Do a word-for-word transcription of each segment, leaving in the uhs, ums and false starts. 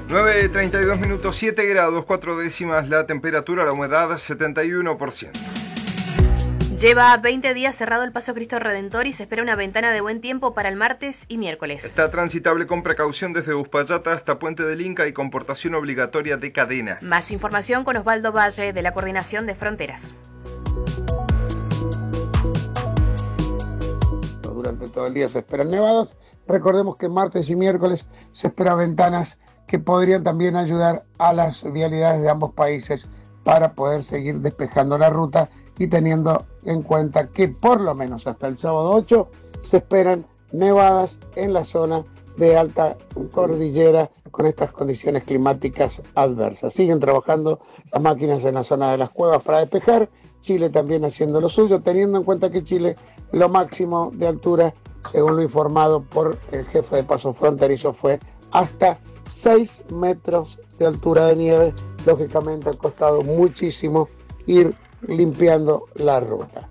nueve treinta y dos minutos, siete grados, cuatro décimas la temperatura, la humedad setenta y uno por ciento. Lleva veinte días cerrado el Paso Cristo Redentor y se espera una ventana de buen tiempo para el martes y miércoles. Está transitable con precaución desde Uspallata hasta Puente del Inca y con portación obligatoria de cadenas. Más información con Osvaldo Valle de la Coordinación de Fronteras. Durante todo el día se esperan nevadas. Recordemos que martes y miércoles se esperan ventanas que podrían también ayudar a las vialidades de ambos países para poder seguir despejando la ruta y teniendo en cuenta que por lo menos hasta el sábado ocho se esperan nevadas en la zona de alta cordillera con estas condiciones climáticas adversas. Siguen trabajando las máquinas en la zona de las cuevas para despejar, Chile también haciendo lo suyo, teniendo en cuenta que Chile lo máximo de altura, según lo informado por el jefe de paso fronterizo, fue hasta seis metros de altura de nieve. Lógicamente ha costado muchísimo ir limpiando la ruta.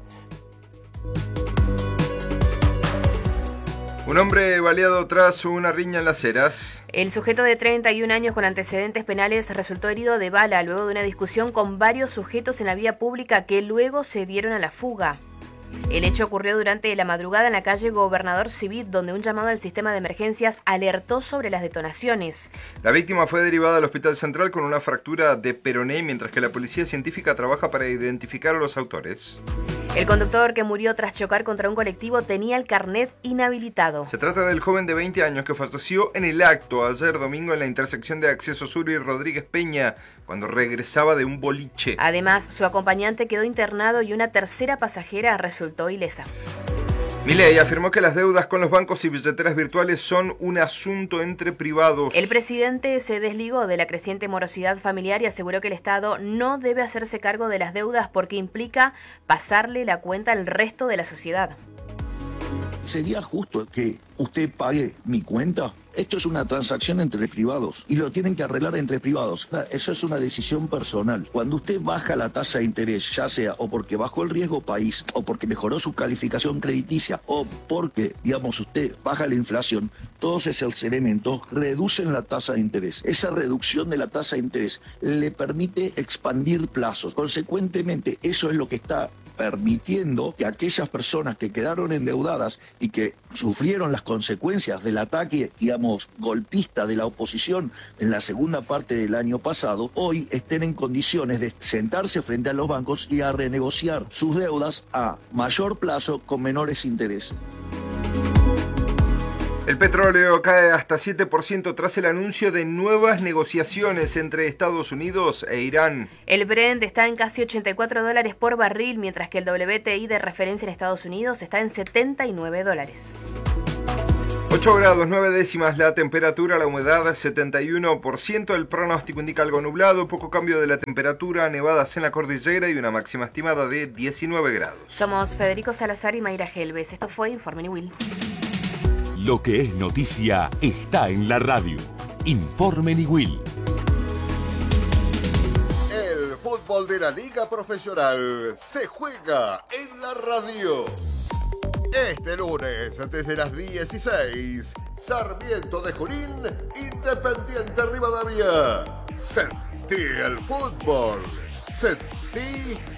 Un hombre baleado tras una riña en Las Heras. El sujeto de treinta y un años con antecedentes penales resultó herido de bala luego de una discusión con varios sujetos en la vía pública que luego se dieron a la fuga. El hecho ocurrió durante la madrugada en la calle Gobernador Civit, donde un llamado al sistema de emergencias alertó sobre las detonaciones. La víctima fue derivada al Hospital Central con una fractura de peroné, mientras que la policía científica trabaja para identificar a los autores. El conductor que murió tras chocar contra un colectivo tenía el carnet inhabilitado. Se trata del joven de veinte años que falleció en el acto ayer domingo en la intersección de Acceso Sur y Rodríguez Peña, cuando regresaba de un boliche. Además, su acompañante quedó internado y una tercera pasajera resultó ilesa. Milei afirmó que las deudas con los bancos y billeteras virtuales son un asunto entre privados. El presidente se desligó de la creciente morosidad familiar y aseguró que el Estado no debe hacerse cargo de las deudas porque implica pasarle la cuenta al resto de la sociedad. ¿Sería justo que usted pague mi cuenta? Esto es una transacción entre privados y lo tienen que arreglar entre privados. Eso es una decisión personal. Cuando usted baja la tasa de interés, ya sea o porque bajó el riesgo país, o porque mejoró su calificación crediticia, o porque, digamos, usted baja la inflación, todos esos elementos reducen la tasa de interés. Esa reducción de la tasa de interés le permite expandir plazos. Consecuentemente, eso es lo que está permitiendo que aquellas personas que quedaron endeudadas y que sufrieron las consecuencias del ataque, digamos, golpista de la oposición en la segunda parte del año pasado, hoy estén en condiciones de sentarse frente a los bancos y a renegociar sus deudas a mayor plazo con menores intereses. El petróleo cae hasta siete por ciento tras el anuncio de nuevas negociaciones entre Estados Unidos e Irán. El Brent está en casi ochenta y cuatro dólares por barril, mientras que el W T I de referencia en Estados Unidos está en setenta y nueve dólares. ocho grados, nueve décimas la temperatura, la humedad setenta y uno por ciento. El pronóstico indica algo nublado, poco cambio de la temperatura, nevadas en la cordillera y una máxima estimada de diecinueve grados. Somos Federico Salazar y Mayra Helves. Esto fue Informe Niwil. Lo que es noticia está en la radio. Informe Niwil. El fútbol de la Liga Profesional se juega en la radio. Este lunes, desde las dieciséis, Sarmiento de Junín, Independiente Rivadavia. Sentí el fútbol. Sentí